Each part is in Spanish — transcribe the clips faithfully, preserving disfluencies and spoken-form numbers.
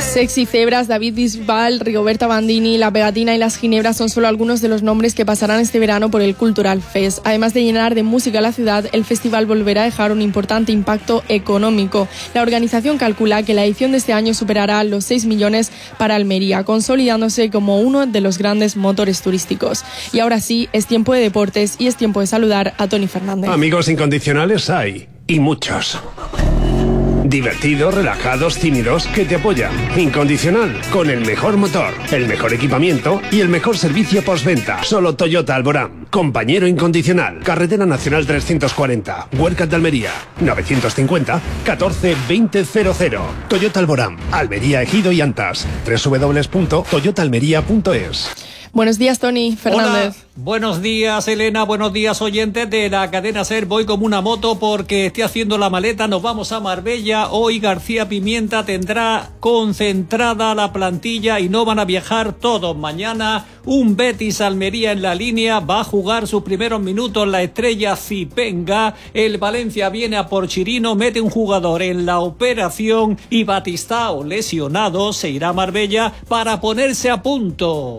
Sexy Zebras, David Bisbal, Rigoberta Bandini, La Pegatina y Las Ginebras son solo algunos de los nombres que pasarán este verano por el Cultural Fest. Además de llenar de música la ciudad, el festival volverá a dejar un importante impacto económico. La organización calcula que la edición de este año superará los seis millones para Almería, consolidándose como uno de los grandes motores turísticos. Y ahora sí, es tiempo de deportes y es tiempo de saludar a Tony Fernández. Amigos incondicionales hay, y muchos. Divertidos, relajados, tímidos, que te apoyan. Incondicional, con el mejor motor, el mejor equipamiento y el mejor servicio postventa. Solo Toyota Alborán. Compañero incondicional. Carretera Nacional trescientos cuarenta. Huercat de Almería. novecientos cincuenta, catorce, veinte, cero cero. Toyota Alborán. Almería, Ejido y Antas. doble u doble u doble u punto toyota almería punto es. Buenos días, Tony Fernández. Hola, buenos días, Elena, buenos días, oyentes de la cadena SER. Voy como una moto porque estoy haciendo la maleta, nos vamos a Marbella. Hoy García Pimienta tendrá concentrada la plantilla y no van a viajar todos. Mañana un Betis Almería en la línea, va a jugar sus primeros minutos la estrella Zipenga. El Valencia viene a por Chirino, mete un jugador en la operación y Batistao, lesionado, se irá a Marbella para ponerse a punto.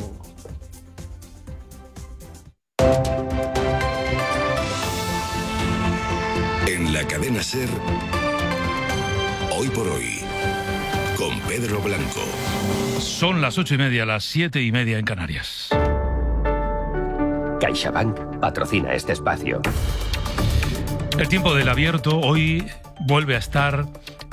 En la cadena SER, hoy por hoy, con Pedro Blanco. Son las ocho y media, las siete y media en Canarias. CaixaBank patrocina este espacio. El tiempo del abierto hoy vuelve a estar